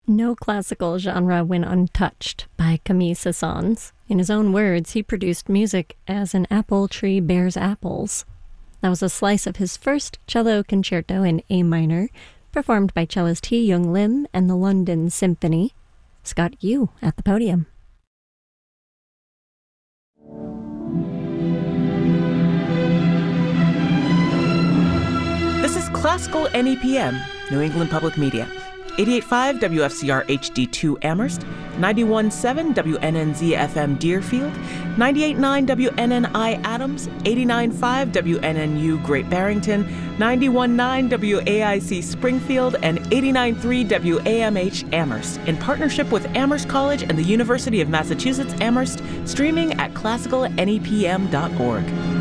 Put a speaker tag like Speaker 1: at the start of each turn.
Speaker 1: No classical genre went untouched by Camille Saint-Saëns. In his own words, he produced music as an apple tree bears apples. That was a slice of his first cello concerto in A minor, performed by cellist Hee Young Lim and the London Symphony. Scott, you at the podium.
Speaker 2: This is Classical NEPM, New England Public Media. 88.5 WFCR HD2 Amherst, 91.7 WNNZ FM Deerfield, 98.9 WNNI Adams, 89.5 WNNU Great Barrington, 91.9 WAIC Springfield, and 89.3 WAMH Amherst, in partnership with Amherst College and the University of Massachusetts Amherst, streaming at classicalnepm.org.